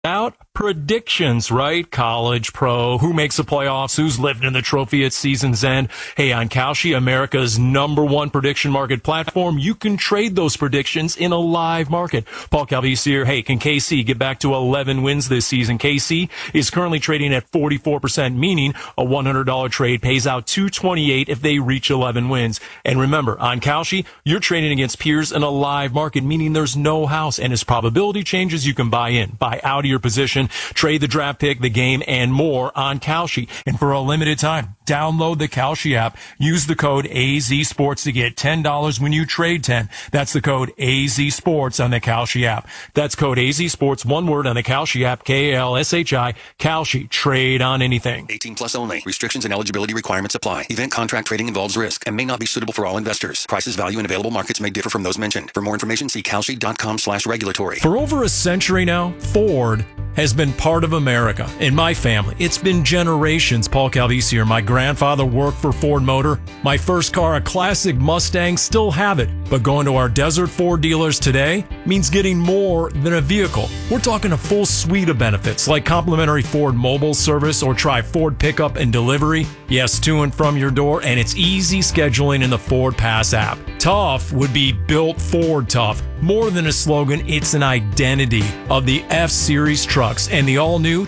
Out predictions, right? College, pro, who makes the playoffs, who's living in the trophy at season's end. Hey, on Kalshi, America's #1 prediction market platform, you can trade those predictions in a live market. Paul Calvisi here. Hey, can KC get back to 11 wins this season? KC is currently trading at 44%, meaning a $100 trade pays out $228 if they reach 11 wins. And remember, on Kalshi, you're trading against peers in a live market, meaning there's no house. And as probability changes, you can buy in, buy out of your position, trade the draft pick, the game, and more on Kalshi. And for a limited time, download the Kalshi app. Use the code AZSports to get $10 when you trade 10. That's the code AZSports on the Kalshi app. That's code AZSports, one word, on the Kalshi app, KALSHI, Kalshi. Trade on anything. 18 plus only. Restrictions and eligibility requirements apply. Event contract trading involves risk and may not be suitable for all investors. Prices, value, and available markets may differ from those mentioned. For more information, see kalshi.com/regulatory. For over a century now, Ford has been part of America. In my family, it's been generations. Paul Calvisi here. My grandfather worked for Ford Motor. My first car, a classic Mustang, still have it. But going to our Desert Ford dealers today means getting more than a vehicle. We're talking a full suite of benefits like complimentary Ford mobile service, or try Ford pickup and delivery. Yes, to and from your door, and it's easy scheduling in the Ford Pass app. Tough would be built Ford tough. More than a slogan, it's an identity of the F-Series trucks, and the all-new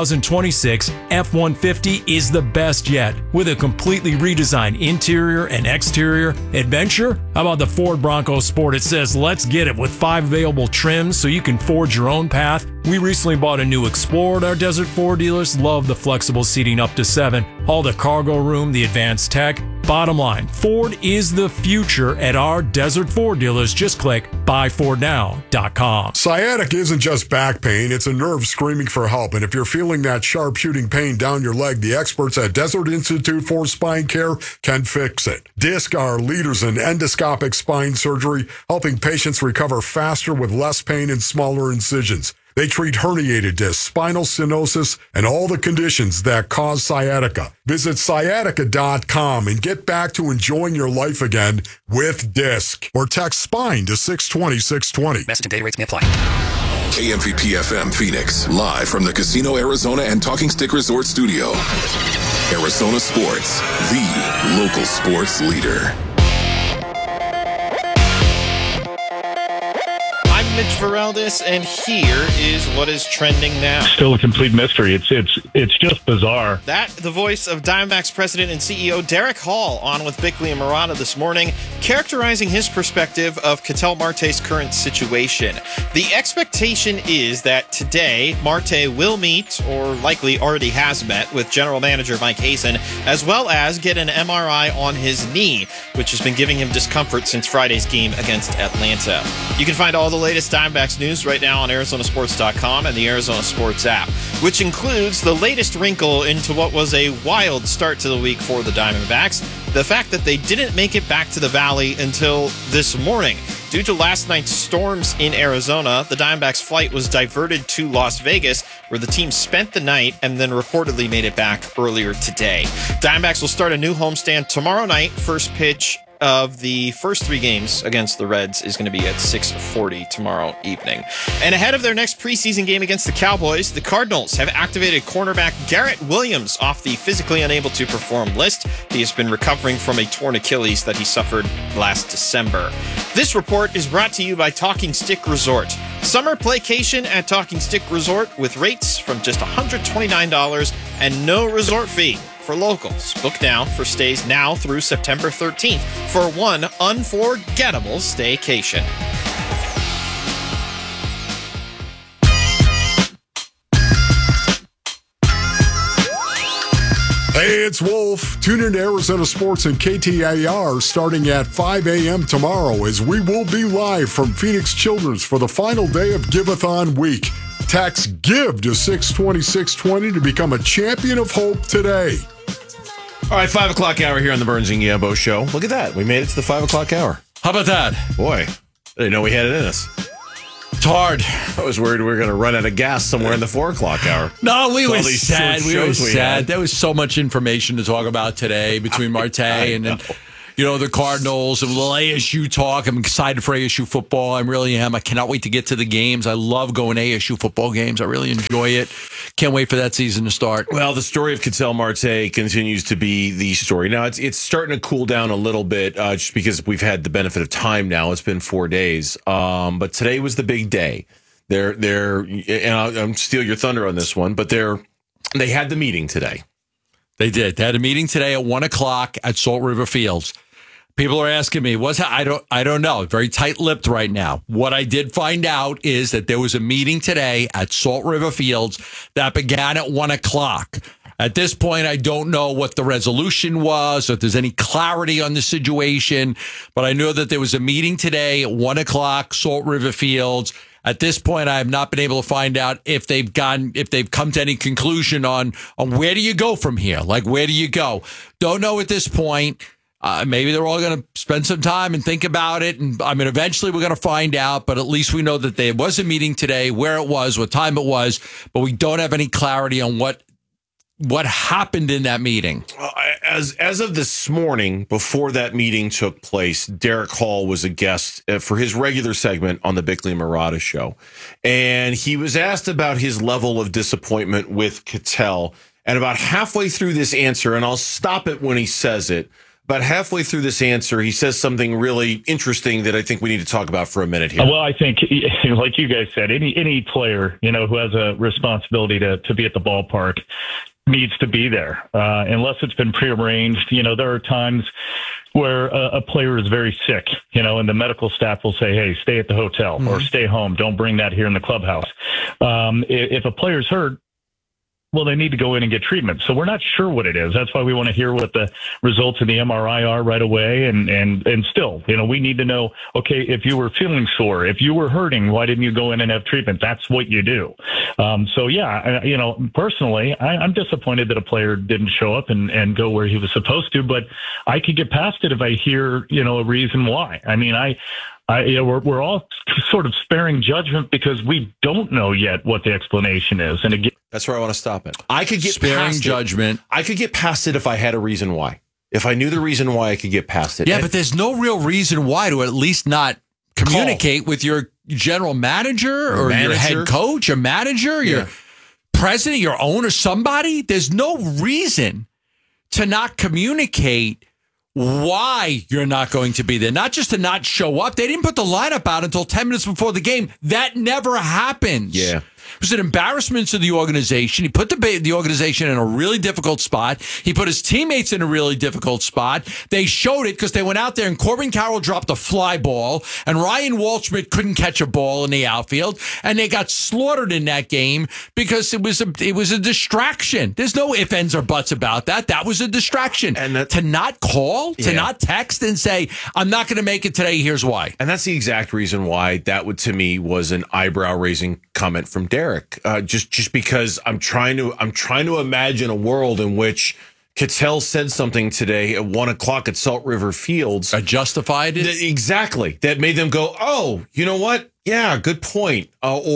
2026 F-150 is the best yet. With a completely redesigned interior and exterior. Adventure? How about the Ford Bronco Sport? It says, let's get it, with 5 available trims so you can forge your own path. We recently bought a new Explorer at our Desert Ford dealers. Love the flexible seating up to 7. All the cargo room, the advanced tech. Bottom line, Ford is the future at our Desert Ford dealers. Just click buyfordnow.com. Sciatica isn't just back pain, it's a nerve screaming for help. And if you're feeling that sharp shooting pain down your leg, the experts at Desert Institute for Spine Care can fix it. DISC are leaders in endoscopic spine surgery, helping patients recover faster with less pain and smaller incisions. They treat herniated discs, spinal stenosis, and all the conditions that cause sciatica. Visit sciatica.com and get back to enjoying your life again with DISC. Or text SPINE to 620-620. Message and data rates may apply. KMVP FM Phoenix, live from the Casino Arizona and Talking Stick Resort Studio. Arizona Sports, the local sports leader. Mitch Varaldis, and here is what is trending now. Still a complete mystery. It's just bizarre. That, the voice of Diamondbacks president and CEO Derek Hall on with Bickley and Murata this morning, characterizing his perspective of Ketel Marte's current situation. The expectation is that today Marte will meet, or likely already has met, with general manager Mike Hazen, as well as get an MRI on his knee, which has been giving him discomfort since Friday's game against Atlanta. You can find all the latest Diamondbacks news right now on ArizonaSports.com and the Arizona Sports app, which includes the latest wrinkle into what was a wild start to the week for the Diamondbacks, the fact that they didn't make it back to the Valley until this morning. Due to last night's storms in Arizona, the Diamondbacks' flight was diverted to Las Vegas, where the team spent the night and then reportedly made it back earlier today. Diamondbacks will start a new homestand tomorrow night. First pitch of the first 3 games against the Reds is going to be at 6:40 tomorrow evening. And ahead of their next preseason game against the Cowboys, the Cardinals have activated cornerback Garrett Williams off the physically unable to perform list. He has been recovering from a torn Achilles that he suffered last December. This report is brought to you by Talking Stick Resort. Summer playcation at Talking Stick Resort with rates from just $129 and no resort fee. For locals, book now for stays now through September 13th for one unforgettable staycation. Hey, it's Wolf. Tune in to Arizona Sports and KTAR starting at 5 a.m. tomorrow, as we will be live from Phoenix Children's for the final day of Give-a-thon week. Text GIVE to 620-620 to become a champion of hope today. All right, 5 o'clock hour here on the Burns and Gambo Show. Look at that. We made it to the 5 o'clock hour. How about that? Boy, I didn't know we had it in us. It's hard. I was worried we were going to run out of gas somewhere in the 4 o'clock hour. No, we were these sad. short We were shows we sad. had. There was so much information to talk about today between Marte and then the Cardinals and little ASU talk. I'm excited for ASU football. I really am. I cannot wait to get to the games. I love going to ASU football games. I really enjoy it. Can't wait for that season to start. Well, the story of Ketel Marte continues to be the story. Now, it's starting to cool down a little bit just because we've had the benefit of time now. It's been 4 days. But today was the big day. And I'll steal your thunder on this one, but they had the meeting today. They did. They had a meeting today at 1:00 at Salt River Fields. People are asking me, I don't know. Very tight-lipped right now. What I did find out is that there was a meeting today at Salt River Fields that began at 1:00. At this point, I don't know what the resolution was, or if there's any clarity on the situation, but I know that there was a meeting today at 1:00, Salt River Fields. At this point, I have not been able to find out if they've come to any conclusion on where do you go from here? Like, where do you go? Don't know at this point. Maybe they're all going to spend some time and think about it. And I mean, eventually we're going to find out, but at least we know that there was a meeting today, where it was, what time it was, but we don't have any clarity on what happened in that meeting. As of this morning, before that meeting took place, Derek Hall was a guest for his regular segment on the Bickley and Marotta show. And he was asked about his level of disappointment with Ketel. And about halfway through this answer, and I'll stop it when he says it, about halfway through this answer, he says something really interesting that I think we need to talk about for a minute here. Well, I think, like you guys said, any player, who has a responsibility to be at the ballpark needs to be there. Unless it's been prearranged, there are times where a player is very sick, and the medical staff will say, hey, stay at the hotel or stay home. Don't bring that here in the clubhouse. If a player's hurt, well, they need to go in and get treatment. So we're not sure what it is. That's why we want to hear what the results of the MRI are right away. And still, we need to know, okay, if you were feeling sore, if you were hurting, why didn't you go in and have treatment? That's what you do. Personally, I'm disappointed that a player didn't show up and go where he was supposed to, but I could get past it if I hear, a reason why. I mean, we're all sort of sparing judgment because we don't know yet what the explanation is. And again, that's where I want to stop it. I could get sparing past judgment. I could get past it if I had a reason why. If I knew the reason why, I could get past it. Yeah, but there's no real reason why to at least not communicate with your general manager or your head coach, your manager, your president, your owner, somebody. There's no reason to not communicate why you're not going to be there. Not just to not show up. They didn't put the lineup out until 10 minutes before the game. That never happens. Yeah. It was an embarrassment to the organization. He put the organization in a really difficult spot. He put his teammates in a really difficult spot. They showed it because they went out there and Corbin Carroll dropped a fly ball and Ryan Waldschmidt couldn't catch a ball in the outfield, and they got slaughtered in that game because it was a distraction. There's no ifs, ands, or buts about that. That was a distraction. And to not call, to not text and say, I'm not going to make it today, here's why. And that's the exact reason why that would, to me, was an eyebrow-raising comment from Derek. Just because I'm trying to imagine a world in which Ketel said something today at 1:00 at Salt River Fields. Justified it? Exactly. That made them go, oh, you know what? Yeah, good point.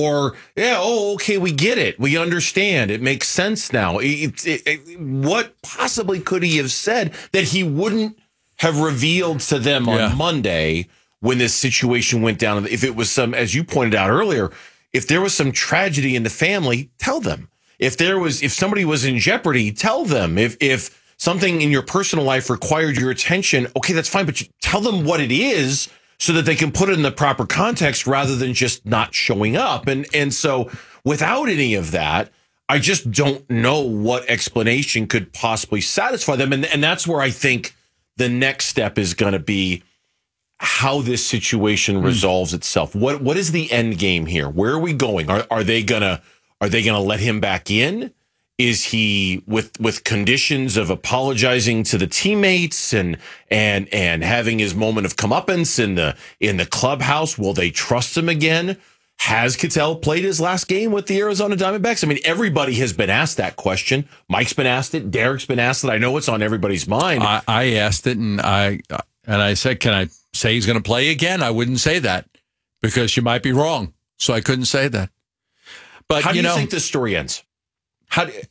Okay, we get it. We understand. It makes sense now. What possibly could he have said that he wouldn't have revealed to them on Monday when this situation went down? If it was some, as you pointed out earlier, if there was some tragedy in the family, tell them. If somebody was in jeopardy, tell them. If something in your personal life required your attention, okay, that's fine, but you tell them what it is so that they can put it in the proper context rather than just not showing up. And so without any of that, I just don't know what explanation could possibly satisfy them. And that's where I think the next step is going to be how this situation resolves itself. What is the end game here? Where are we going? Are they gonna let him back in? Is he with conditions of apologizing to the teammates and having his moment of comeuppance in the clubhouse? Will they trust him again? Has Ketel played his last game with the Arizona Diamondbacks? I mean, everybody has been asked that question. Mike's been asked it. Derek's been asked it. I know it's on everybody's mind. I asked it, and I said, can I say he's going to play again? I wouldn't say that because you might be wrong. So I couldn't say that. But how do you think this story ends?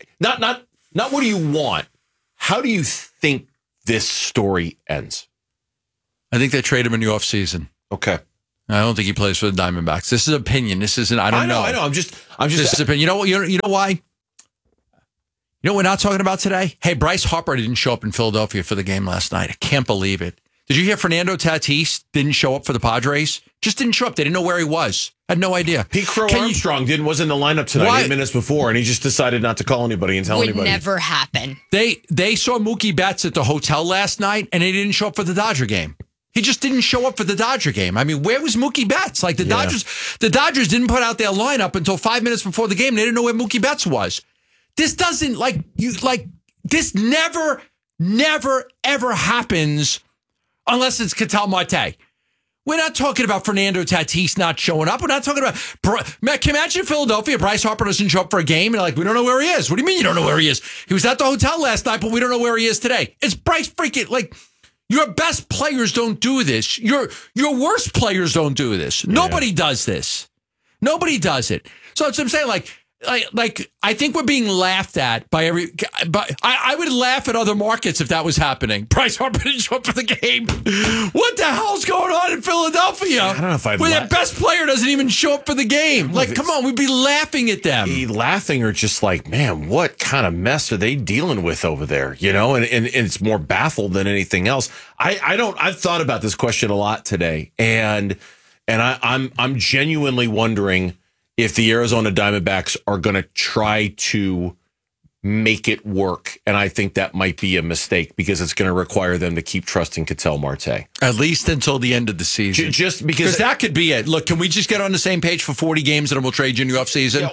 Not what do you want? How do you think this story ends? I think they trade him in the offseason. Okay. I don't think he plays for the Diamondbacks. This is opinion. This isn't. I don't know. I know. I'm just. This is opinion. You know why? You know what we're not talking about today? Hey, Bryce Harper didn't show up in Philadelphia for the game last night. I can't believe it. Did you hear Fernando Tatis didn't show up for the Padres? Just didn't show up. They didn't know where he was. Had no idea. Pete Crow Armstrong wasn't in the lineup tonight 8 minutes before, and he just decided not to call anybody and tell anybody. Would never happen. They saw Mookie Betts at the hotel last night, and he didn't show up for the Dodger game. He just didn't show up for the Dodger game. I mean, where was Mookie Betts? Like the Dodgers didn't put out their lineup until 5 minutes before the game. They didn't know where Mookie Betts was. This doesn't this never, ever happens unless it's Ketel Marte. We're not talking about Fernando Tatis not showing up. We're not talking about. Can you imagine Philadelphia? Bryce Harper doesn't show up for a game, and we don't know where he is. What do you mean you don't know where he is? He was at the hotel last night, but we don't know where he is today. It's Bryce freaking your best players don't do this. Your worst players don't do this. Yeah. Nobody does this. Nobody does it. So that's what I'm saying. I think we're being laughed at by but I would laugh at other markets if that was happening. Bryce Harper didn't show up for the game. What the hell's going on in Philadelphia? I don't know if I'd where their best player doesn't even show up for the game. Come on, we'd be laughing at them. Laughing or just man, what kind of mess are they dealing with over there? You know, and it's more baffled than anything else. I've thought about this question a lot today, and I'm genuinely wondering if the Arizona Diamondbacks are going to try to make it work. And I think that might be a mistake because it's going to require them to keep trusting Ketel Marte. At least until the end of the season. Just because that could be it. Look, can we just get on the same page for 40 games and then we'll trade you in the offseason?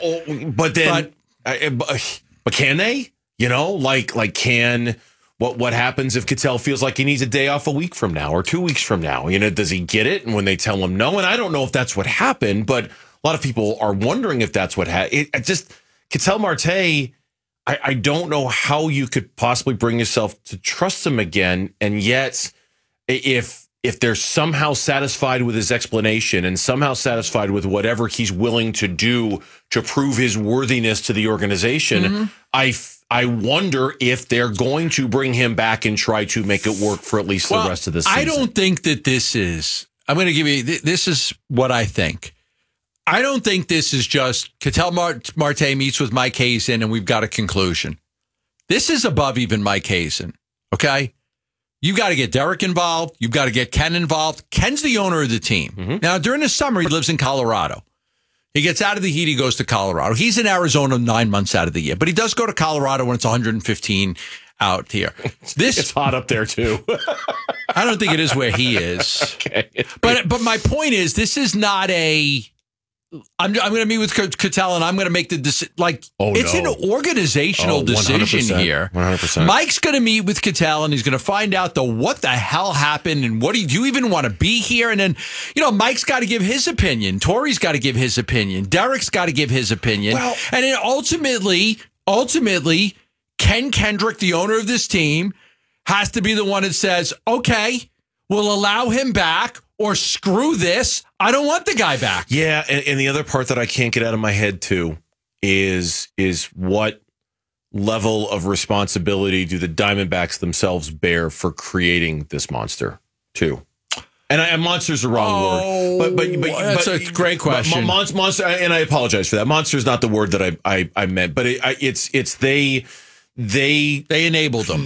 But can they? You know, can... What happens if Ketel feels like he needs a day off a week from now or 2 weeks from now? You know, does he get it? And when they tell him no, and I don't know if that's what happened, but a lot of people are wondering if that's what happened. Ketel Marte, I don't know how you could possibly bring yourself to trust him again. And yet, if they're somehow satisfied with his explanation and somehow satisfied with whatever he's willing to do to prove his worthiness to the organization, I wonder if they're going to bring him back and try to make it work for at least the rest of the season. I don't think that this is. I'm going to give you. This is what I think. I don't think this is just Ketel Marte meets with Mike Hazen and we've got a conclusion. This is above even Mike Hazen. Okay, you got to get Derek involved. You've got to get Ken involved. Ken's the owner of the team. Mm-hmm. Now during the summer, he lives in Colorado. He gets out of the heat. He goes to Colorado. He's in Arizona 9 months out of the year, but he does go to Colorado when it's 115 out here. It's hot up there too. I don't think it is where he is. Okay. But my point is, this is not a. I'm going to meet with Ketel and I'm going to make the decision. It's an organizational decision here. 100%. Mike's going to meet with Ketel and he's going to find out what the hell happened and do you even want to be here? And then, Mike's got to give his opinion. Tori's got to give his opinion. Derek's got to give his opinion. Well, and then ultimately, Ken Kendrick, the owner of this team, has to be the one that says, okay, we'll allow him back. Or screw this. I don't want the guy back. Yeah, and the other part that I can't get out of my head, too, is what level of responsibility do the Diamondbacks themselves bear for creating this monster, too? And monster's the wrong word. But that's a great question. Monster, and I apologize for that. Monster is not the word that I meant, but it's they enabled them.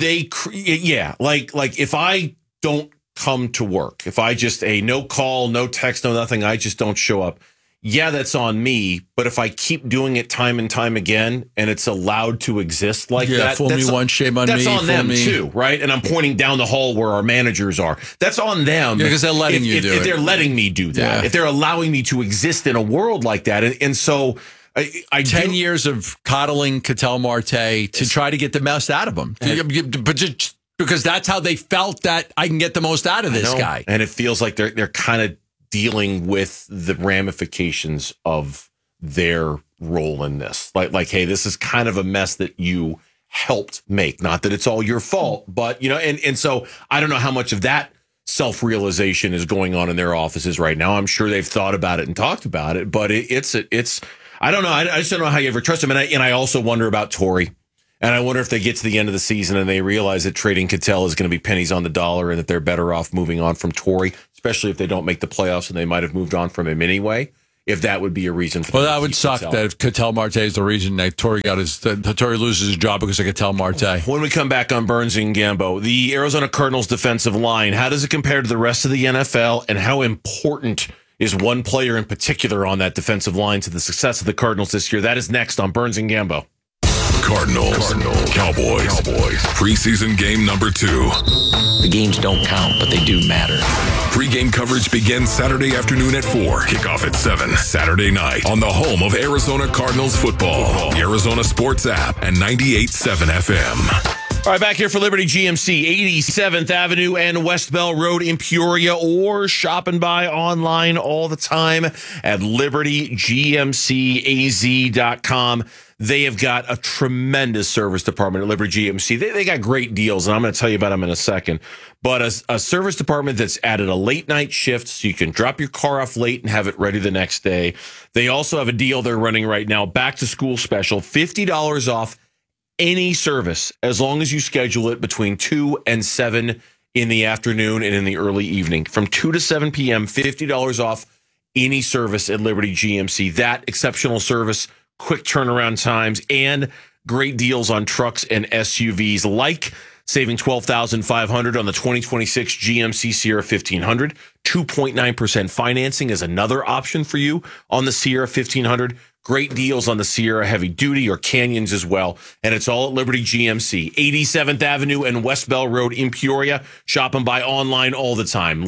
Like if I don't come to work, if I just no call, no text, no nothing, I just don't show up. Yeah, that's on me. But if I keep doing it time and time again, and it's allowed to exist that, fool me once, shame on me. That's on them too, right? And I'm pointing down the hall where our managers are. That's on them. Yeah, because they're letting you do it. If they're letting me do that, if they're allowing me to exist in a world like that, and so. 10 years of coddling Ketel Marte to try to get the most out of him. But just because that's how they felt that I can get the most out of this guy. And it feels like they're kind of dealing with the ramifications of their role in this. Like, hey, this is kind of a mess that you helped make. Not that it's all your fault, but, and so I don't know how much of that self-realization is going on in their offices right now. I'm sure they've thought about it and talked about it, but it's I don't know. I just don't know how you ever trust him. And I also wonder about Tori. And I wonder if they get to the end of the season and they realize that trading Cattell is going to be pennies on the dollar and that they're better off moving on from Torrey, especially if they don't make the playoffs and they might have moved on from him anyway. If that would be a reason for that would suck that if Cattell Marte is the reason that Torrey loses his job because of Cattell Marte. When we come back on Burns and Gambo, the Arizona Cardinals defensive line, how does it compare to the rest of the NFL, and how important is one player in particular on that defensive line to the success of the Cardinals this year? That is next on Burns and Gambo. Cardinals, Cowboys. Preseason game number 2. The games don't count, but they do matter. Pre-game coverage begins Saturday afternoon at 4. Kickoff at 7 Saturday night on the home of Arizona Cardinals football. The Arizona Sports app and 98.7 FM. All right, back here for Liberty GMC, 87th Avenue and West Bell Road in Peoria, or shop and buy online all the time at libertygmcaz.com. They have got a tremendous service department at Liberty GMC. They got great deals, and I'm going to tell you about them in a second. But a service department that's added a late night shift so you can drop your car off late and have it ready the next day. They also have a deal they're running right now, back to school special, $50 off any service as long as you schedule it between 2 and 7 in the afternoon and in the early evening. From 2 to 7 p.m., $50 off any service at Liberty GMC. That exceptional service, quick turnaround times, and great deals on trucks and SUVs, like saving $12,500 on the 2026 GMC Sierra 1500. 2.9% financing is another option for you on the Sierra 1500. Great deals on the Sierra Heavy Duty or Canyons as well. And it's all at Liberty GMC, 87th Avenue and West Bell Road in Peoria. Shop and buy online all the time.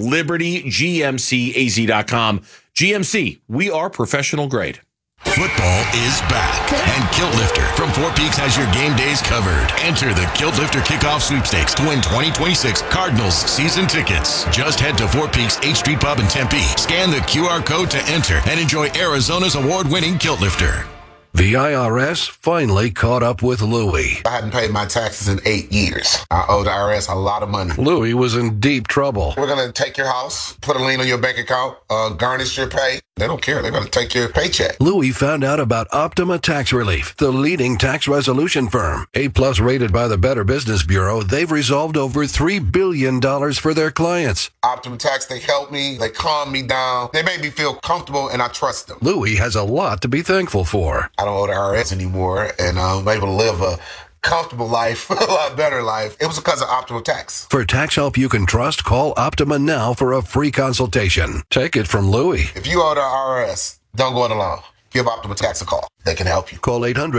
LibertyGMCAZ.com. GMC, we are professional grade. Football is back, and Kilt Lifter from Fort Peaks has your game days covered. Enter the Kilt Lifter Kickoff Sweepstakes to win 2026 Cardinals season tickets. Just head to Fort Peaks 8th Street Pub in Tempe, scan the QR code to enter, and enjoy Arizona's award-winning Kilt Lifter. The IRS finally caught up with Louie. I hadn't paid my taxes in 8 years. I owe the IRS a lot of money. Louie was in deep trouble. We're going to take your house, put a lien on your bank account, garnish your pay. They don't care. They're going to take your paycheck. Louie found out about Optima Tax Relief, the leading tax resolution firm. A-plus rated by the Better Business Bureau, they've resolved over $3 billion for their clients. Optima Tax, they help me. They calm me down. They make me feel comfortable, and I trust them. Louie has a lot to be thankful for. I don't owe the IRS anymore, and I'm able to live a comfortable life, a lot better life. It was because of Optima Tax. For tax help you can trust, call Optima now for a free consultation. Take it from Louie. If you owe the IRS, don't go it alone. Give Optima Tax a call. They can help you. Call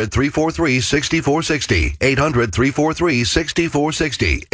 800-343-6460. 800-343-6460.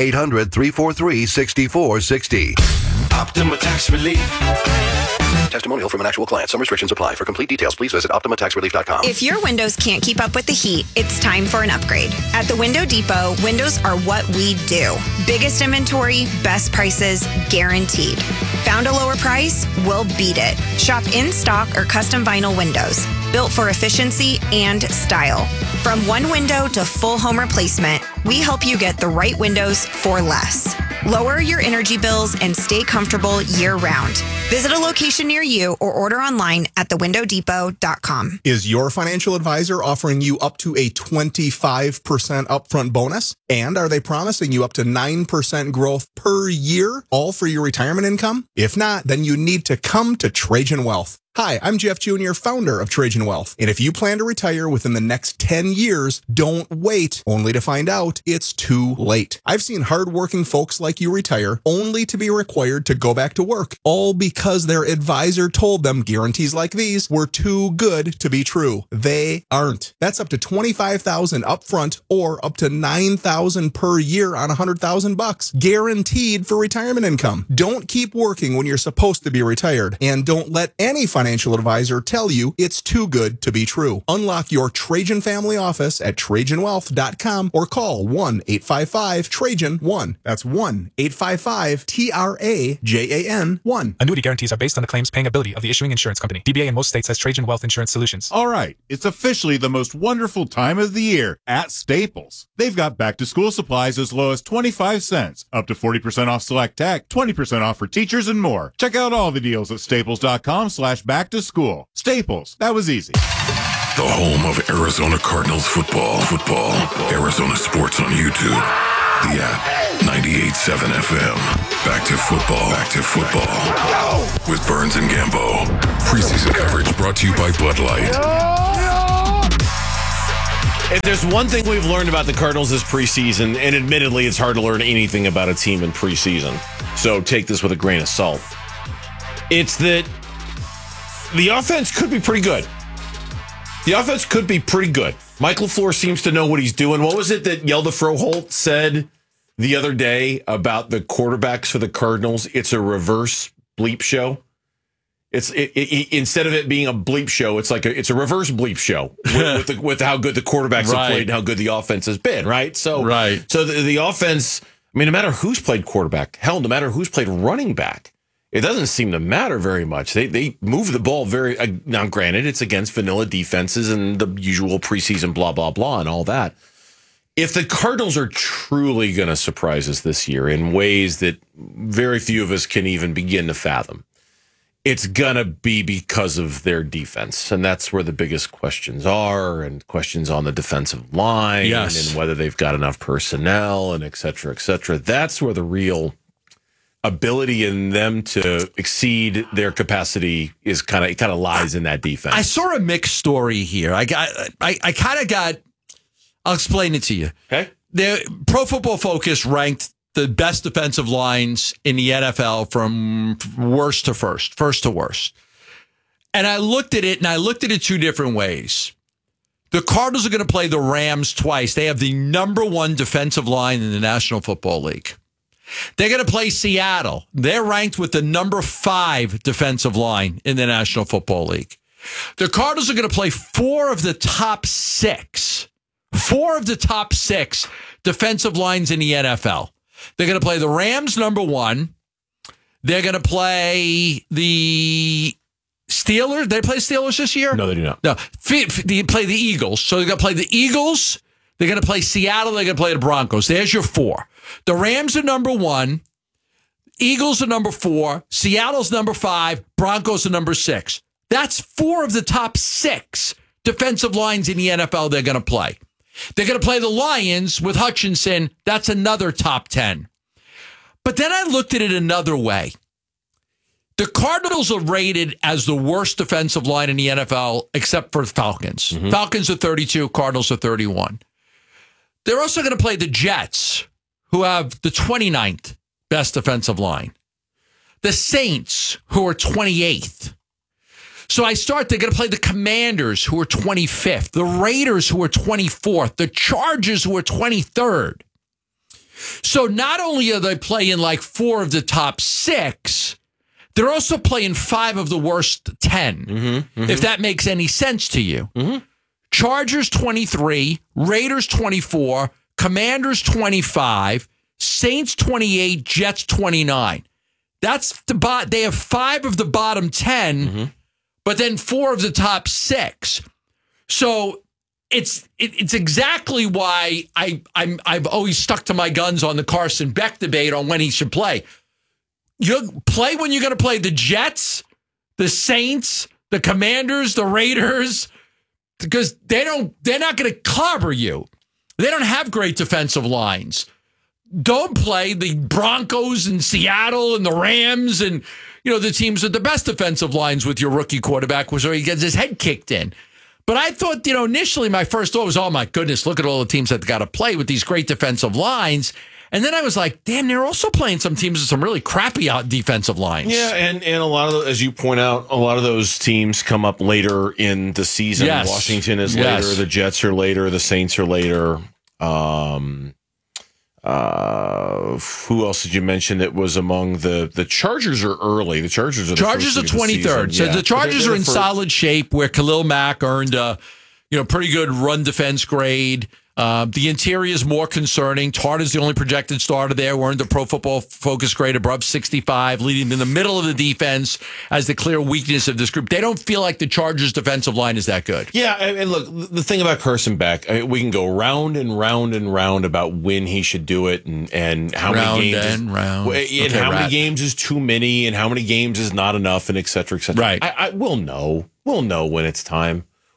800-343-6460. Optima Tax Relief. Testimonial from an actual client. Some restrictions apply. For complete details, please visit OptimaTaxRelief.com. If your windows can't keep up with the heat, it's time for an upgrade. At the Window Depot, windows are what we do. Biggest inventory, best prices, guaranteed. Found a lower price? We'll beat it. Shop in stock or custom vinyl windows, built for efficiency and style. From one window to full home replacement, we help you get the right windows for less. Lower your energy bills and stay comfortable year-round. Visit a location near you or order online at thewindowdepot.com. Is your financial advisor offering you up to a 25% upfront bonus? And are they promising you up to 9% growth per year, all for your retirement income? If not, then you need to come to Trajan Wealth. Hi, I'm Jeff Jr., founder of Trajan Wealth. And if you plan to retire within the next 10 years, don't wait only to find out it's too late. I've seen hardworking folks like you retire only to be required to go back to work, all because their advisor told them guarantees like these were too good to be true. They aren't. That's up to $25,000 upfront or up to $9,000 per year on $100,000, guaranteed for retirement income. Don't keep working when you're supposed to be retired, and don't let any financial advisor tell you it's too good to be true. Unlock your Trajan family office at TrajanWealth.com or call 1-855-TRAJAN-1. That's 1-855-TRAJAN-1. Annuity guarantees are based on the claims paying ability of the issuing insurance company. DBA in most states has Trajan Wealth Insurance Solutions. All right, it's officially the most wonderful time of the year at Staples. They've got back-to-school supplies as low as 25 cents, up to 40% off select tech, 20% off for teachers, and more. Check out all the deals at staples.com/back to school. Staples, that was easy. The home of Arizona Cardinals football. Arizona Sports on YouTube. The app. 98.7 FM. Back to football. With Burns and Gambo. Preseason coverage brought to you by Bud Light. If there's one thing we've learned about the Cardinals this preseason, and admittedly it's hard to learn anything about a team in preseason, so take this with a grain of salt, it's that the offense could be pretty good. Mike LaFleur seems to know what he's doing. What was it that Yelda Froholt said the other day about the quarterbacks for the Cardinals? It's a reverse bleep show. Instead of it being a bleep show, it's a reverse bleep show with how good the quarterbacks have played and how good the offense has been, right? So the offense, I mean, no matter who's played quarterback, hell, no matter who's played running back, it doesn't seem to matter very much. They move the ball very, now granted, it's against vanilla defenses and the usual preseason blah, blah, blah and all that. If the Cardinals are truly going to surprise us this year in ways that very few of us can even begin to fathom, it's going to be because of their defense. And that's where the biggest questions are, and questions on the defensive line and whether they've got enough personnel and et cetera, et cetera. That's where the real ability in them to exceed their capacity is kind of lies in that defense. I saw a mixed story here. I kind of got, I'll explain it to you. Okay. The Pro Football Focus ranked the best defensive lines in the NFL from worst to first to worst. And I looked at it two different ways. The Cardinals are going to play the Rams twice. They have the number one defensive line in the National Football League. They're going to play Seattle. They're ranked with the number 5 defensive line in the National Football League. The Cardinals are going to play 4 of the top 6 defensive lines in the NFL. They're going to play the Rams, number 1. They're going to play the Steelers. They play Steelers this year? No, they do not. No. They play the Eagles. So they're going to play the Eagles. They're going to play Seattle. They're going to play the Broncos. There's your 4. The Rams are number 1. Eagles are number 4. Seattle's number 5. Broncos are number 6. That's 4 of the top 6 defensive lines in the NFL they're going to play. They're going to play the Lions with Hutchinson. That's another top 10. But then I looked at it another way. The Cardinals are rated as the worst defensive line in the NFL, except for the Falcons. Mm-hmm. Falcons are 32, Cardinals are 31. They're also going to play the Jets, who have the 29th best defensive line. The Saints, who are 28th. So they're going to play the Commanders, who are 25th. The Raiders, who are 24th. The Chargers, who are 23rd. So not only are they playing like 4 of the top 6, they're also playing 5 of the worst 10, if that makes any sense to you. Mm-hmm. Chargers 23, Raiders 24, Commanders 25, Saints 28, Jets 29. That's they have 5 of the bottom 10, but then 4 of the top 6. So it's exactly why I've always stuck to my guns on the Carson Beck debate on when he should play. You play when you're going to play the Jets, the Saints, the Commanders, the Raiders, because they're not going to clobber you. They don't have great defensive lines. Don't play the Broncos and Seattle and the Rams and the teams with the best defensive lines with your rookie quarterback, where he gets his head kicked in. But I thought, initially my first thought was, oh my goodness, look at all the teams that got to play with these great defensive lines. And then I was like, damn, they're also playing some teams with some really crappy defensive lines. Yeah, and a lot of, as you point out, a lot of those teams come up later in the season. Yes. Washington is later, the Jets are later, the Saints are later. Who else did you mention that was among the Chargers are early? The Chargers are 23rd. So the Chargers are in solid shape, where Khalil Mack earned a pretty good run defense grade. The interior is more concerning. Tart is the only projected starter there. We're in the Pro Football Focus grade above 65, leading in the middle of the defense as the clear weakness of this group. They don't feel like the Chargers' defensive line is that good. Yeah, and look, the thing about Carson Beck, we can go round and round and round about when he should do it and how many games is too many and how many games is not enough and et cetera, et cetera. Right. We'll know when it's time.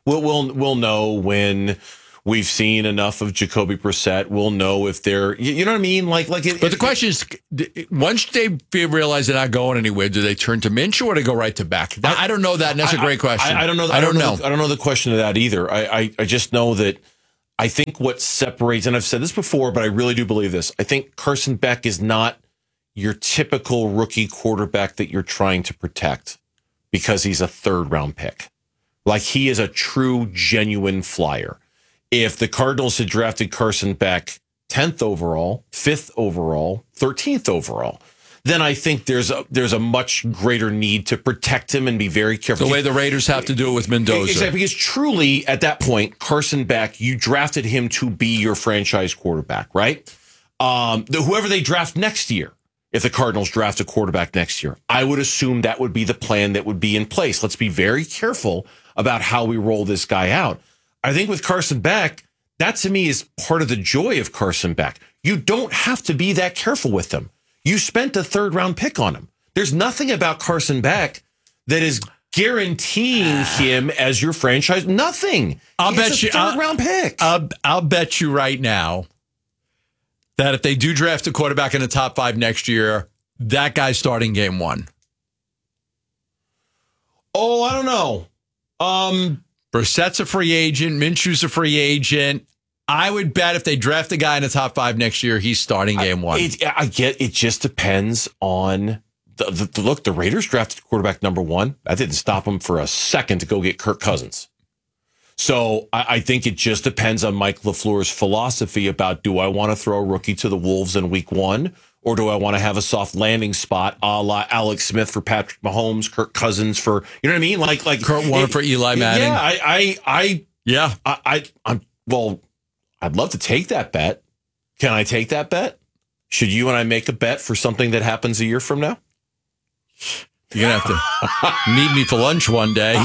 We'll know when we've seen enough of Jacoby Brissett. We'll know if they're, you know what I mean? But the question is, once they realize they're not going anywhere, do they turn to Minshew or do they go right to Beck? I don't know that, and that's a great question. I don't know. I don't know the question of that either. I just know that I think what separates, and I've said this before, but I really do believe this. I think Carson Beck is not your typical rookie quarterback that you're trying to protect because he's a 3rd-round pick. Like, he is a true, genuine flyer. If the Cardinals had drafted Carson Beck 10th overall, 5th overall, 13th overall, then I think there's a much greater need to protect him and be very careful. The way the Raiders have to do it with Mendoza. Exactly, because truly, at that point, Carson Beck, you drafted him to be your franchise quarterback, right? Whoever they draft next year, if the Cardinals draft a quarterback next year, I would assume that would be the plan that would be in place. Let's be very careful about how we roll this guy out. I think with Carson Beck, that to me is part of the joy of Carson Beck. You don't have to be that careful with him. You spent a 3rd-round pick on him. There's nothing about Carson Beck that is guaranteeing him as your franchise. Nothing. I'll bet you. 3rd-round pick. I'll bet you right now that if they do draft a quarterback in the top 5 next year, that guy's starting game 1. Oh, I don't know. Brissett's a free agent. Minshew's a free agent. I would bet if they draft a guy in the top 5 next year, he's starting game 1. I get it. Just depends on look. The Raiders drafted quarterback number 1. That didn't stop them for a second to go get Kirk Cousins. So I think it just depends on Mike LaFleur's philosophy about, do I want to throw a rookie to the Wolves in week 1? Or do I want to have a soft landing spot a la Alex Smith for Patrick Mahomes, Kirk Cousins for, you know what I mean? Like Kurt Warner for Eli Manning. Yeah, I'd love to take that bet. Can I take that bet? Should you and I make a bet for something that happens a year from now? You're going to have to meet me for lunch one day.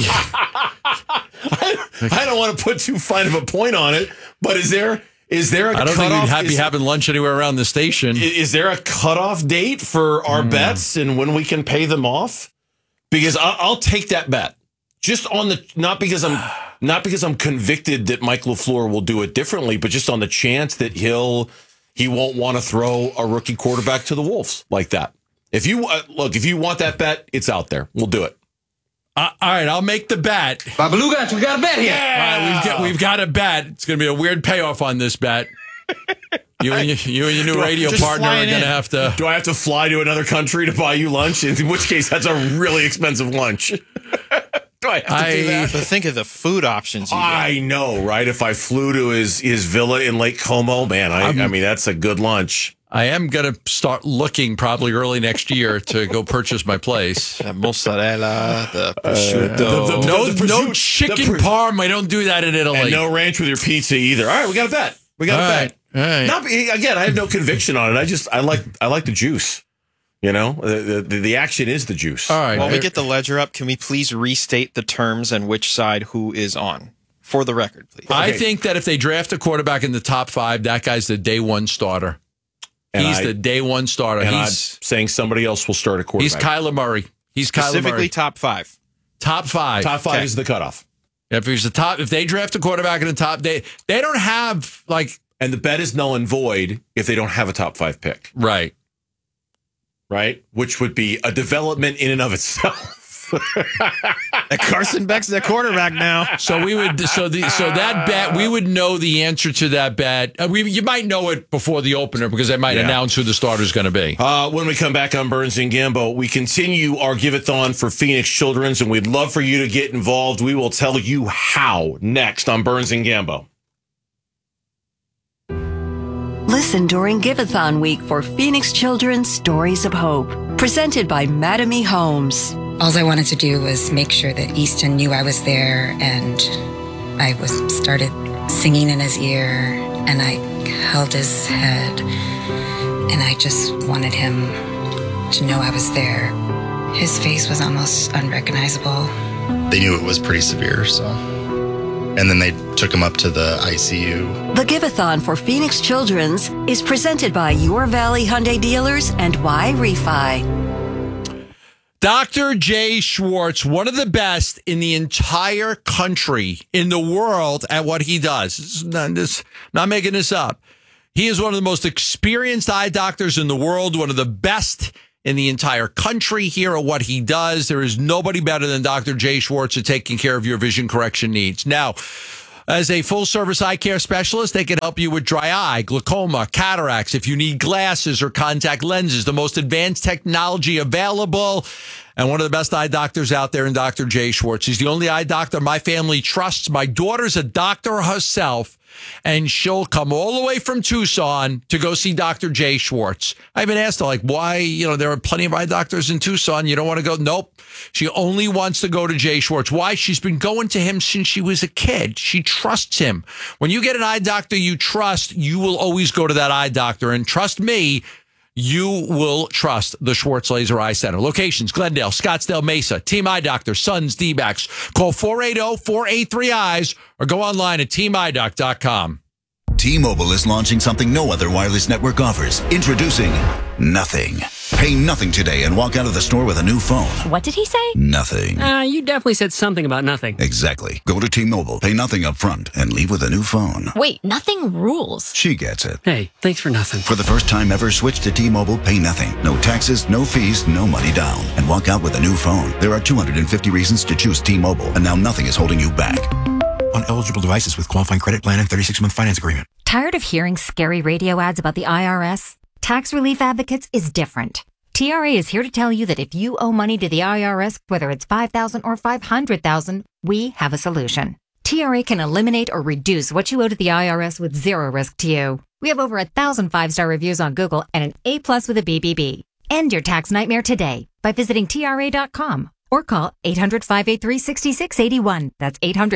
I don't want to put too fine of a point on it, but is there a I don't cutoff? think we'd be having lunch anywhere around the station. Is there a cutoff date for our bets and when we can pay them off? Because I'll take that bet. Just on the not because I'm convicted that Mike LaFleur will do it differently, but just on the chance that he won't want to throw a rookie quarterback to the Wolves like that. If you want that bet, it's out there. We'll do it. All right, I'll make the bet. Babaluga, we got a bet here. Yeah. All right, we've got a bet. It's going to be a weird payoff on this bet. You and your new radio partner are going to have to. Do I have to fly to another country to buy you lunch? In which case, that's a really expensive lunch. Do I have to do that? But think of the food options. I know, right? If I flew to his villa in Lake Como, man, I mean, that's a good lunch. I am going to start looking probably early next year to go purchase my place. The mozzarella, the prosciutto. No chicken parm. I don't do that in Italy. And no ranch with your pizza either. All right, we got a bet. We got a bet. All right. Again, I have no conviction on it. I like the juice. You know, the action is the juice. All right. While we get the ledger up, can we please restate the terms and which side who is on? For the record, please. I think that if they draft a quarterback in the top 5, that guy's the day 1 starter. He's the day 1 starter. And I'm saying somebody else will start a quarterback. He's Kyler Murray. Specifically top 5. Top 5. Top 5 is the cutoff. If they draft a quarterback in the top, they don't have and the bet is null and void if they don't have a top 5 pick. Right. Right? Which would be a development in and of itself. Carson Beck's the quarterback now. So we would that bet, we would know the answer to that bet. You might know it before the opener because they might announce who the starter is going to be. When we come back on Burns and Gambo, we continue our Give-A-Thon for Phoenix Children's, and we'd love for you to get involved. We will tell you how next on Burns and Gambo. Listen during Give-A-Thon week for Phoenix Children's Stories of Hope, presented by Madame E. Homes. All I wanted to do was make sure that Easton knew I was there, and I started singing in his ear, and I held his head, and I just wanted him to know I was there. His face was almost unrecognizable. They knew it was pretty severe, so. And then they took him up to the ICU. The Give-A-Thon for Phoenix Children's is presented by Your Valley Hyundai Dealers and Y Refi. Dr. Jay Schwartz, one of the best in the entire country, in the world at what he does. Not making this up. He is one of the most experienced eye doctors in the world, one of the best in the entire country here at what he does. There is nobody better than Dr. Jay Schwartz at taking care of your vision correction needs. Now, as a full-service eye care specialist, they can help you with dry eye, glaucoma, cataracts, if you need glasses or contact lenses, the most advanced technology available, and one of the best eye doctors out there in Dr. Jay Schwartz. He's the only eye doctor my family trusts. My daughter's a doctor herself, and she'll come all the way from Tucson to go see Dr. Jay Schwartz. I even asked her, like, why, there are plenty of eye doctors in Tucson. You don't want to go? Nope. She only wants to go to Jay Schwartz. Why? She's been going to him since she was a kid. She trusts him. When you get an eye doctor you trust, you will always go to that eye doctor. And trust me, you will trust the Schwartz Laser Eye Center. Locations: Glendale, Scottsdale, Mesa. Team Eye Doctor, Sons, D-backs. Call 480-483-EYES or go online at teamidoc.com. T-Mobile is launching something no other wireless network offers. Introducing Nothing. Pay nothing today and walk out of the store with a new phone. What did he say? Nothing. You definitely said something about nothing. Exactly. Go to T-Mobile, pay nothing up front, and leave with a new phone. Wait, nothing rules. She gets it. Hey, thanks for nothing. For the first time ever, switch to T-Mobile, pay nothing. No taxes, no fees, no money down. And walk out with a new phone. There are 250 reasons to choose T-Mobile, and now nothing is holding you back. On eligible devices with qualifying credit plan and 36-month finance agreement. Tired of hearing scary radio ads about the IRS? Tax Relief Advocates is different. TRA is here to tell you that if you owe money to the IRS, whether it's $5,000 or $500,000, we have a solution. TRA can eliminate or reduce what you owe to the IRS with zero risk to you. We have over 1,000 5-star reviews on Google and an A+ with a BBB. End your tax nightmare today by visiting TRA.com or call 800-583-6681. That's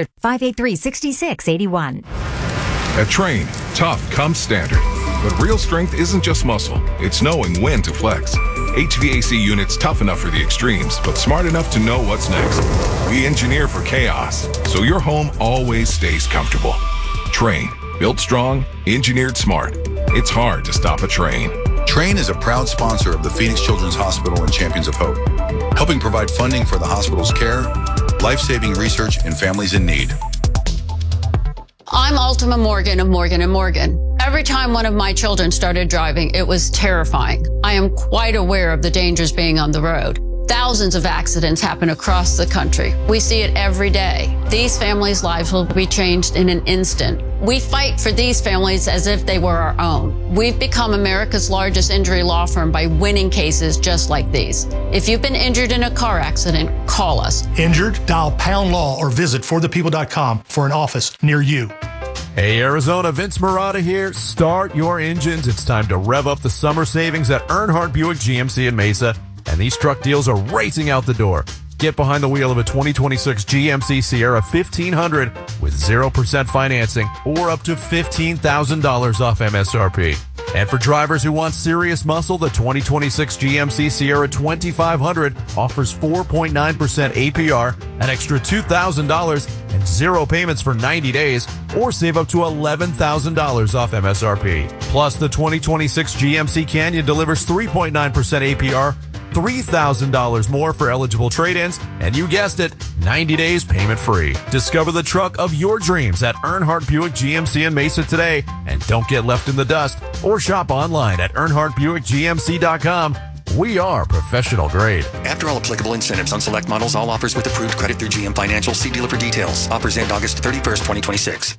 800-583-6681. At Train, tough comes standard. But real strength isn't just muscle, it's knowing when to flex. HVAC units tough enough for the extremes, but smart enough to know what's next. We engineer for chaos, so your home always stays comfortable. Train, built strong, engineered smart. It's hard to stop a train. Train is a proud sponsor of the Phoenix Children's Hospital and Champions of Hope, helping provide funding for the hospital's care, life-saving research, and families in need. I'm Ultima Morgan of Morgan & Morgan. Every time one of my children started driving, it was terrifying. I am quite aware of the dangers being on the road. Thousands of accidents happen across the country. We see it every day. These families' lives will be changed in an instant. We fight for these families as if they were our own. We've become America's largest injury law firm by winning cases just like these. If you've been injured in a car accident, call us. Injured? Dial #law or visit forthepeople.com for an office near you. Hey Arizona, Vince Marotta here. Start your engines. It's time to rev up the summer savings at Earnhardt Buick GMC in Mesa. And these truck deals are racing out the door. Get behind the wheel of a 2026 GMC Sierra 1500 with 0% financing or up to $15,000 off MSRP. And for drivers who want serious muscle, the 2026 GMC Sierra 2500 offers 4.9% APR, an extra $2,000, and 0 payments for 90 days, or save up to $11,000 off MSRP. Plus, the 2026 GMC Canyon delivers 3.9% APR, $3,000 more for eligible trade-ins, and you guessed it, 90 days payment free. Discover the truck of your dreams at Earnhardt Buick GMC in Mesa today, and don't get left in the dust, or shop online at EarnhardtBuickGMC.com. We are professional grade. After all applicable incentives on select models, all offers with approved credit through GM Financial. See dealer for details. Offers end August 31st, 2026.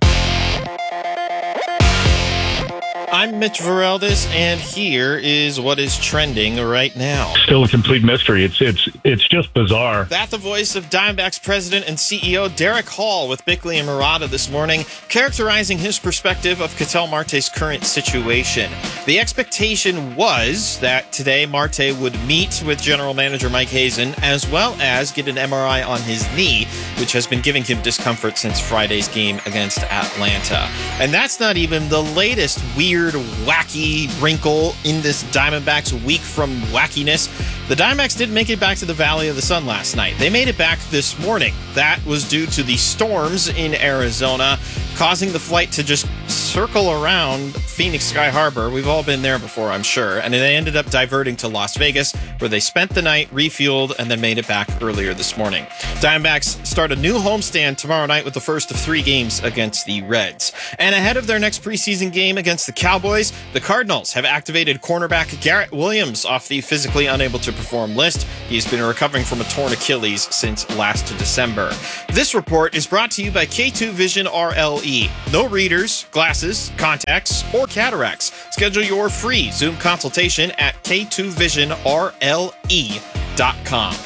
I'm Mitch Vareldis, and here is what is trending right now. Still a complete mystery. It's just bizarre. That the voice of Diamondbacks president and CEO Derek Hall with Bickley and Marotta this morning, characterizing his perspective of Ketel Marte's current situation. The expectation was that today Marte would meet with general manager Mike Hazen, as well as get an MRI on his knee, which has been giving him discomfort since Friday's game against Atlanta. And that's not even the latest weird, wacky wrinkle in this Diamondbacks week from wackiness. The Diamondbacks didn't make it back to the Valley of the Sun last night. They made it back this morning. That was due to the storms in Arizona. causing the flight to just circle around Phoenix Sky Harbor. We've all been there before, I'm sure. And they ended up diverting to Las Vegas, where they spent the night, refueled, and then made it back earlier this morning. Diamondbacks start a new homestand tomorrow night with the first of 3 games against the Reds. And ahead of their next preseason game against the Cowboys, the Cardinals have activated cornerback Garrett Williams off the physically unable to perform list. He's been recovering from a torn Achilles since last December. This report is brought to you by K2 Vision RLE. No readers, glasses, contacts, or cataracts. Schedule your free Zoom consultation at k2visionrle.com.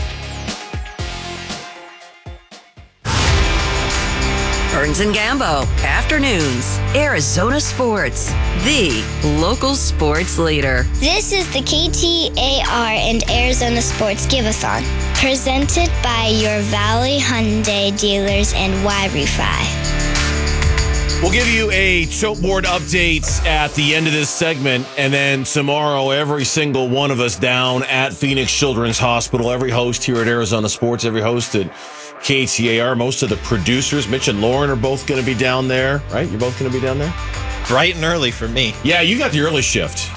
Burns and Gambo, afternoons, Arizona Sports, the local sports leader. This is the KTAR and Arizona Sports Give-A-thon, presented by your Valley Hyundai dealers and Y-Refi. We'll give you a choke board update at the end of this segment, and then tomorrow, every single one of us down at Phoenix Children's Hospital, every host here at Arizona Sports, every host at KTAR, most of the producers, Mitch and Lauren, are both going to be down there, right? You're both going to be down there? Bright and early for me. Yeah, you got the early shift.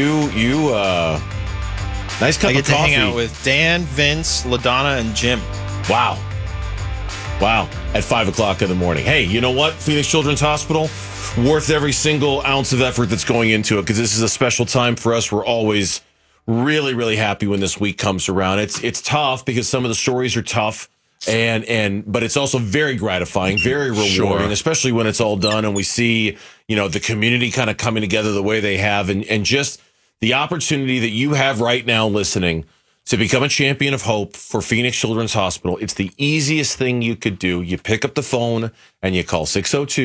Nice cup of coffee. I get to hang out with Dan, Vince, LaDonna, and Jim. Wow. At 5 o'clock in the morning. Hey, you know what? Phoenix Children's Hospital, worth every single ounce of effort that's going into it, because this is a special time for us. We're always really, really happy when this week comes around. It's tough because some of the stories are tough, but it's also very gratifying, very rewarding, especially when it's all done and we see, the community kind of coming together the way they have, and just the opportunity that you have right now listening to become a champion of hope for Phoenix Children's Hospital. It's the easiest thing you could do. You pick up the phone and you call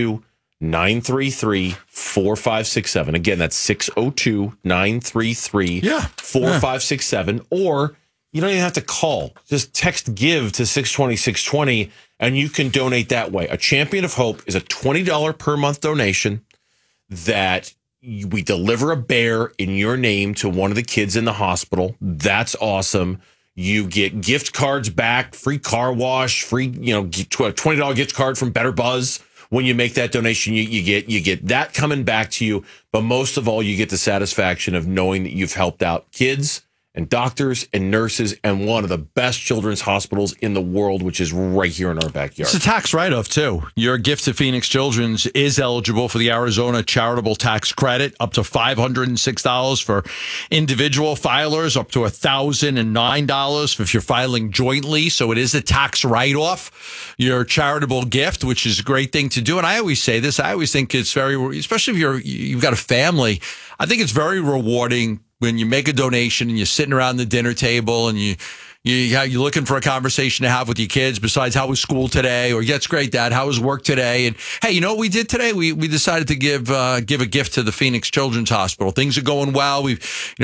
602-933-4567. Again, that's 602-933-4567. Or you don't even have to call. Just text GIVE to 620-620 and you can donate that way. A Champion of Hope is a $20 per month donation that we deliver a bear in your name to one of the kids in the hospital. That's awesome. You get gift cards back, free car wash, free, $20 gift card from Better Buzz. When you make that donation, you get that coming back to you. But most of all, you get the satisfaction of knowing that you've helped out kids and doctors and nurses and one of the best children's hospitals in the world, which is right here in our backyard. It's a tax write-off, too. Your gift to Phoenix Children's is eligible for the Arizona Charitable Tax Credit, up to $506 for individual filers, up to $1,009 if you're filing jointly. So it is a tax write-off, your charitable gift, which is a great thing to do. And I always say this, I always think it's very, especially if you've got a family, I think it's very rewarding when you make a donation and you're sitting around the dinner table and you're looking for a conversation to have with your kids besides how was school today, or that's great, Dad, how was work today? And hey, you know what we did today? We decided to give a gift to the Phoenix Children's Hospital. Things are going well. We're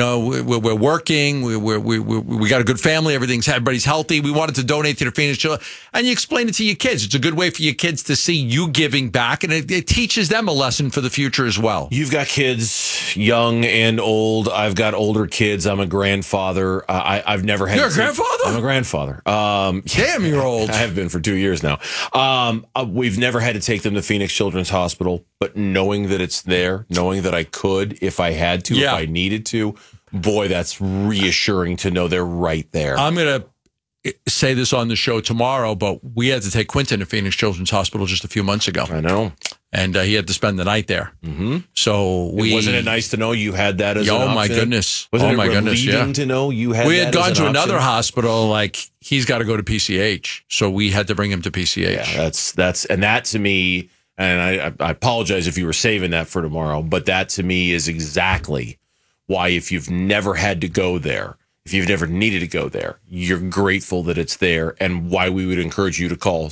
working. We got a good family. Everybody's healthy. We wanted to donate to the Phoenix Children, and you explain it to your kids. It's a good way for your kids to see you giving back, and it teaches them a lesson for the future as well. You've got kids, young and old. I've got older kids. I'm a grandfather. I've never had. You're a grandfather? I'm a grandfather. Damn, you're old. I have been for 2 years now. We've never had to take them to Phoenix Children's Hospital, but knowing that it's there, knowing that I could if I had to, if I needed to, boy, that's reassuring to know they're right there. I'm going to say this on the show tomorrow, but we had to take Quentin to Phoenix Children's Hospital just a few months ago. I know. And he had to spend the night there. Mm-hmm. So wasn't it nice to know you had that as an option? Oh, my goodness. Wasn't it relieving to know you had that as an option? We had gone to another hospital, like, he's got to go to PCH. So we had to bring him to PCH. Yeah, and that to me, and I apologize if you were saving that for tomorrow, but that to me is exactly why, if you've never had to go there, if you've never needed to go there, you're grateful that it's there, and why we would encourage you to call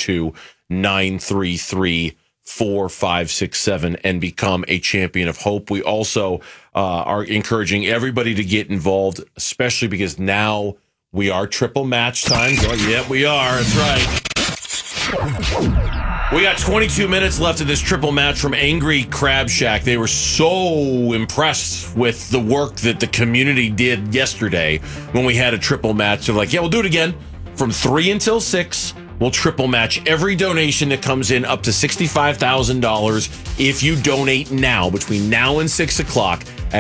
602-933-4567 and become a champion of hope. We also are encouraging everybody to get involved, especially because now we are triple match time. Yeah, we are. That's right. We got 22 minutes left of this triple match from Angry Crab Shack. They were so impressed with the work that the community did yesterday when we had a triple match. They're like, yeah, we'll do it again from 3 until 6. will triple match every donation that comes in up to $65,000 if you donate now, between now and 6 o'clock at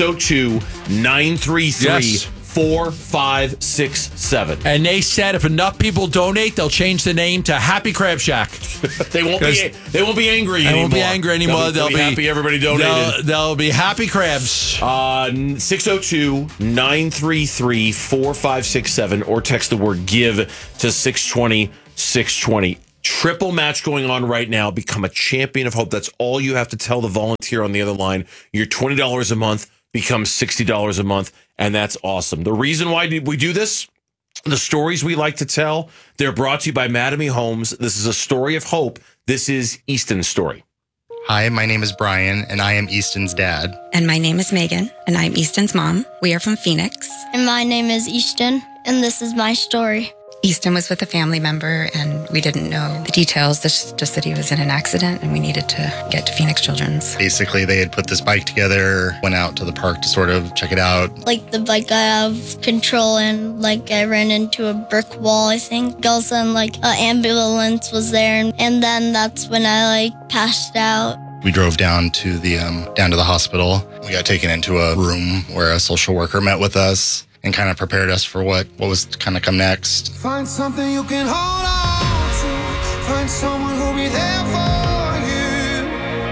602-933-4567. And they said if enough people donate, they'll change the name to Happy Crab Shack. They won't be angry anymore. They won't be angry anymore. They'll be happy everybody donated. They'll be happy crabs. 602-933-4567 or text the word give to 620-620. Triple match going on right now. Become a champion of hope. That's all you have to tell the volunteer on the other line. Your $20 a month becomes $60 a month, and that's awesome. The reason why we do this, the stories we like to tell, they're brought to you by Mattamy Homes. This is a story of hope. This is Easton's story. Hi, my name is Brian, and I am Easton's dad. And my name is Megan, and I'm Easton's mom. We are from Phoenix. And my name is Easton, and this is my story. Easton was with a family member, and we didn't know the details, just that he was in an accident, and we needed to get to Phoenix Children's. Basically, they had put this bike together, went out to the park to sort of check it out. Like, the bike got out of control, and, I ran into a brick wall, I think. All of a sudden, an ambulance was there, and then that's when I, passed out. We drove down to the hospital. We got taken into a room where a social worker met with us and kind of prepared us for what was to kind of come next. Find something you can hold on to. Find someone who'll be there for you.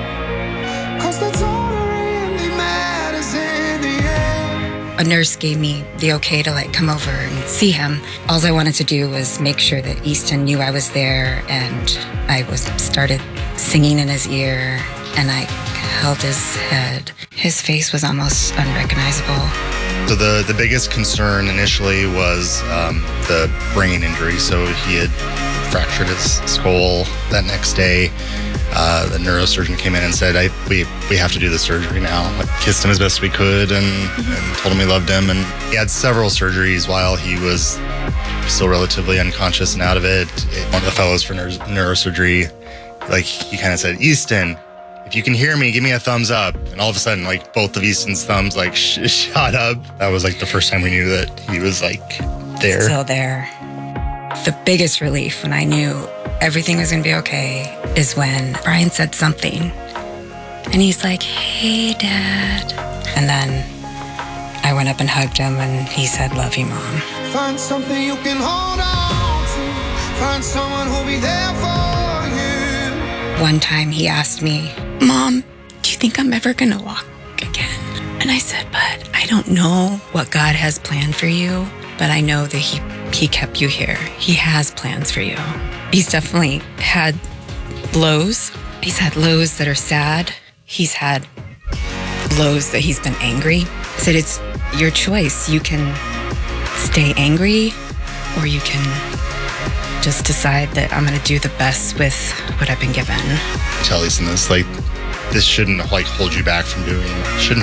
'Cause that's all that really matters in the end. A nurse gave me the okay to come over and see him. All I wanted to do was make sure that Easton knew I was there, and I started singing in his ear, and I held his head. His face was almost unrecognizable. So the biggest concern initially was the brain injury. So he had fractured his skull. That next day, the neurosurgeon came in and said, we have to do the surgery now. I kissed him as best we could and told him we loved him. And he had several surgeries while he was still relatively unconscious and out of it. One of the fellows for neurosurgery, he kind of said, Easton, if you can hear me, give me a thumbs up. And all of a sudden, both of Easton's thumbs, shot up. That was, the first time we knew that he was, there. Still there. The biggest relief when I knew everything was going to be okay is when Brian said something. And he's like, hey, Dad. And then I went up and hugged him, and he said, love you, Mom. Find something you can hold on to. Find someone who'll be there for you. One time he asked me, Mom, do you think I'm ever going to walk again? And I said, Bud, I don't know what God has planned for you, but I know that he kept you here. He has plans for you. He's definitely had lows. He's had lows that are sad. He's had lows that he's been angry. I said, it's your choice. You can stay angry, or you can just decide that I'm going to do the best with what I've been given. Tell Easton this, this shouldn't hold you back from doing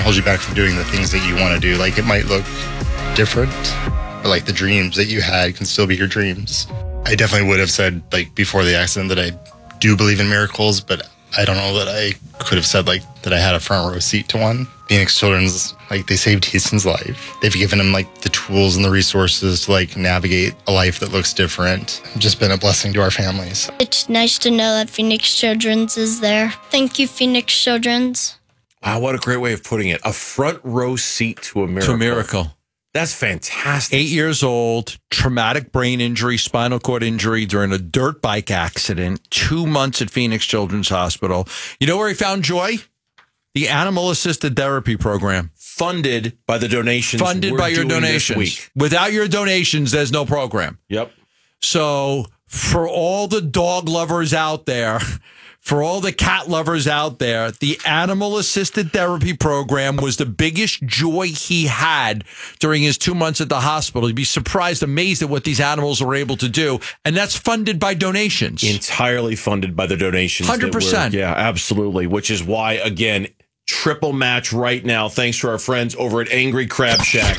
the things that you want to do. It might look different, but the dreams that you had can still be your dreams. I definitely would have said before the accident that I do believe in miracles, but I don't know that I could have said that I had a front row seat to one. Phoenix Children's, they saved Easton's life. They've given him the tools and the resources to navigate a life that looks different. It's just been a blessing to our families. It's nice to know that Phoenix Children's is there. Thank you, Phoenix Children's. Wow, what a great way of putting it. A front row seat to a miracle. To a miracle. That's fantastic. 8 years old, traumatic brain injury, spinal cord injury during a dirt bike accident, 2 months at Phoenix Children's Hospital. You know where he found joy? The Animal-Assisted Therapy Program. Funded by the donations. Funded by your donations. Without your donations, there's no program. Yep. So for all the dog lovers out there, for all the cat lovers out there, the Animal-Assisted Therapy Program was the biggest joy he had during his 2 months at the hospital. You'd be surprised, amazed at what these animals are able to do. And that's funded by donations. Entirely funded by the donations. 100%. Yeah, absolutely. Which is why, again, triple match right now, thanks to our friends over at Angry Crab Shack.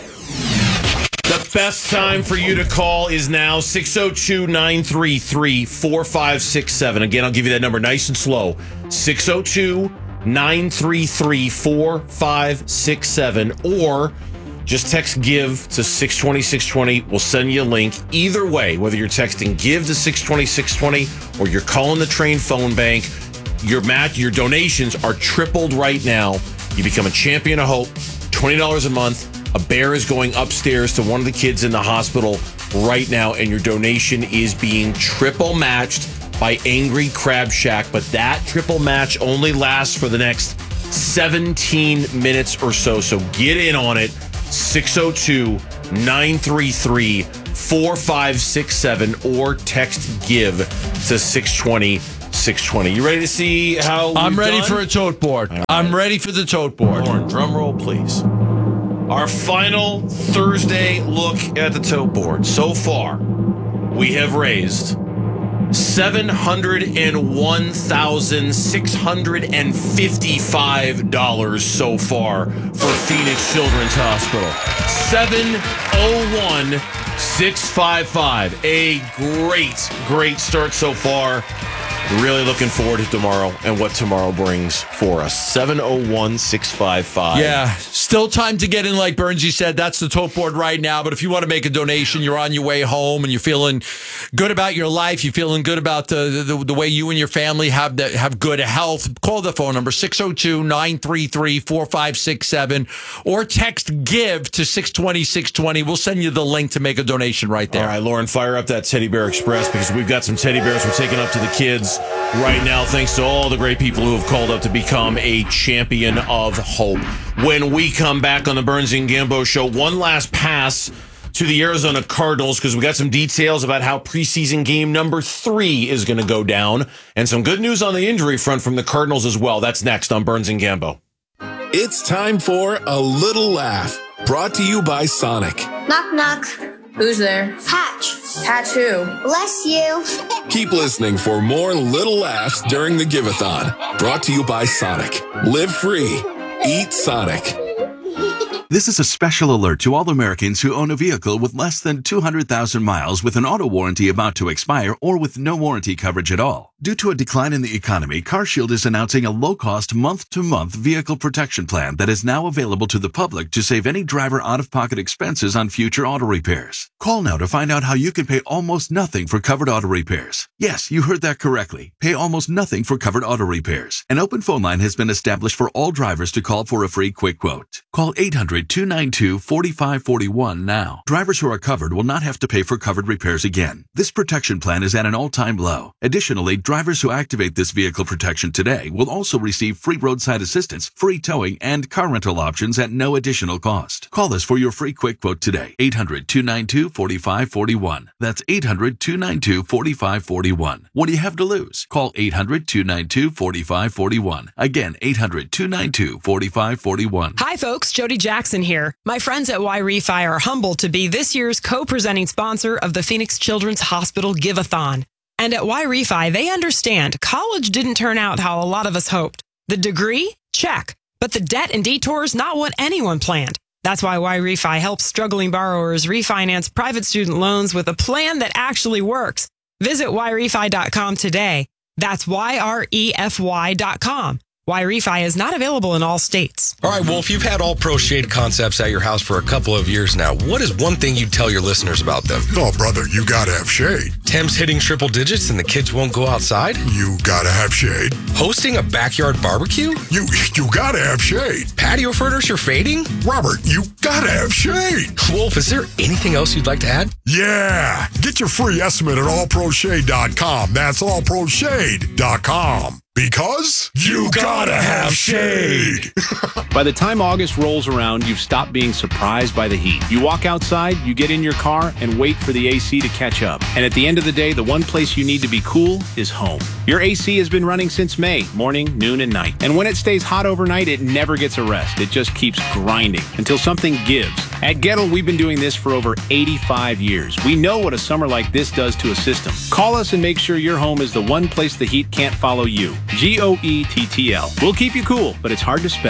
The best time for you to call is now 602-933-4567. Again, I'll give you that number nice and slow. 602-933-4567. Or Just text GIVE to 620-620. We'll send you a link. Either way, whether you're texting GIVE to 620-620 or you're calling the Train phone bank, your donations are tripled right now. You become a champion of hope, $20 a month. A bear is going upstairs to one of the kids in the hospital right now, and your donation is being triple matched by Angry Crab Shack. But that triple match only lasts for the next 17 minutes or so. So get in on it. 602-933-4567 or text GIVE to 620-620. You ready to see how I'm ready for a tote board. Right. I'm ready for the tote board. Lauren, drum roll, please. Our final Thursday look at the tote board. So far, we have raised $701,655 so far for Phoenix Children's Hospital. 701,655. A great start so far. Really looking forward to tomorrow and what tomorrow brings for us. 701-655. Yeah, still time to get in, like Bernsey said. That's the tote board right now. But if you want to make a donation, you're on your way home and you're feeling good about your life, you're feeling good about the way you and your family have good health, call the phone number 602-933-4567 or text GIVE to 620-620. We'll send you the link to make a donation right there. All right, Lauren, fire up that Teddy Bear Express because we've got some teddy bears we're taking up to the kids right now, thanks to all the great people who have called up to become a champion of hope. When we come back on the Burns and Gambo show, one last pass to the Arizona Cardinals because we got some details about how preseason game number 3 is going to go down and some good news on the injury front from the Cardinals as well. That's next on Burns and Gambo. It's time for A Little Laugh, brought to you by Sonic. Knock, knock. Who's there? Patch. Patch who? Bless you. Keep listening for more little laughs during the Give-a-thon. Brought to you by Sonic. Live free. Eat Sonic. This is a special alert to all Americans who own a vehicle with less than 200,000 miles with an auto warranty about to expire or with no warranty coverage at all. Due to a decline in the economy, CarShield is announcing a low-cost month-to-month vehicle protection plan that is now available to the public to save any driver out-of-pocket expenses on future auto repairs. Call now to find out how you can pay almost nothing for covered auto repairs. Yes, you heard that correctly. Pay almost nothing for covered auto repairs. An open phone line has been established for all drivers to call for a free quick quote. Call 800-292-4541 now. Drivers who are covered will not have to pay for covered repairs again. This protection plan is at an all-time low. Additionally, drivers who activate this vehicle protection today will also receive free roadside assistance, free towing, and car rental options at no additional cost. Call us for your free quick quote today. 800-292-4541. That's 800-292-4541. What do you have to lose? Call 800-292-4541. Again, 800-292-4541. Hi, folks. Jody Jackson here. My friends at Y-Refi are humbled to be this year's co-presenting sponsor of the Phoenix Children's Hospital Give-a-thon. And at Y-Refi, they understand college didn't turn out how a lot of us hoped. The degree? Check. But the debt and detours, not what anyone planned. That's why Y-Refi helps struggling borrowers refinance private student loans with a plan that actually works. Visit YRefi.com today. That's YREFY.com. Y-Refi is not available in all states. All right, well, if you've had All Pro Shade concepts at your house for a couple of years now, what is one thing you'd tell your listeners about them? Oh, brother, you gotta have shade. Tim's hitting triple digits and the kids won't go outside? You gotta have shade. Hosting a backyard barbecue? You gotta have shade. Patio furniture fading? Robert, you gotta have shade. Wolf, is there anything else you'd like to add? Yeah, get your free estimate at allproshade.com. That's allproshade.com. Because you gotta have shade. By the time August rolls around, you've stopped being surprised by the heat. You walk outside, you get in your car, and wait for the AC to catch up. And at the end of the day, the one place you need to be cool is home. Your AC has been running since May, morning, noon, and night. And when it stays hot overnight, it never gets a rest. It just keeps grinding until something gives. At Gettle, we've been doing this for over 85 years. We know what a summer like this does to a system. Call us and make sure your home is the one place the heat can't follow you. GOETTL. We'll keep you cool, but it's hard to spell.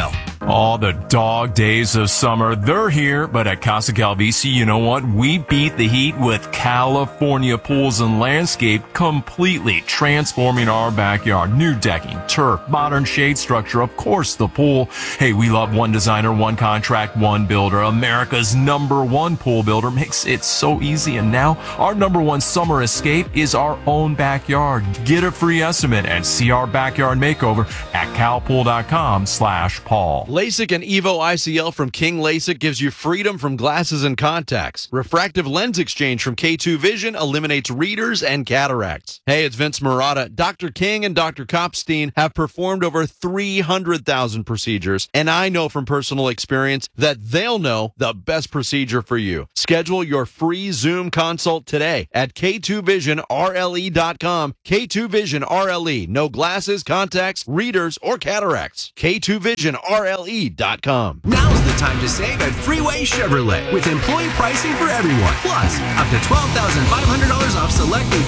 All the dog days of summer, they're here, but at Casa Calvisi, you know what? We beat the heat with California Pools and Landscape, completely transforming our backyard. New decking, turf, modern shade structure, of course the pool. Hey, we love one designer, one contract, one builder. America's #1 pool builder makes it so easy. And now our #1 summer escape is our own backyard. Get a free estimate and see our backyard makeover at calpool.com/Paul. LASIK and EVO ICL from King LASIK gives you freedom from glasses and contacts. Refractive lens exchange from K2 Vision eliminates readers and cataracts. Hey, it's Vince Marotta. Dr. King and Dr. Kopstein have performed over 300,000 procedures, and I know from personal experience that they'll know the best procedure for you. Schedule your free Zoom consult today at K2VisionRLE.com. K2 Vision RLE. No glasses, contacts, readers, or cataracts. K2VisionRLE.com. Now's the time to save at Freeway Chevrolet with employee pricing for everyone. Plus, up to $12,500 off select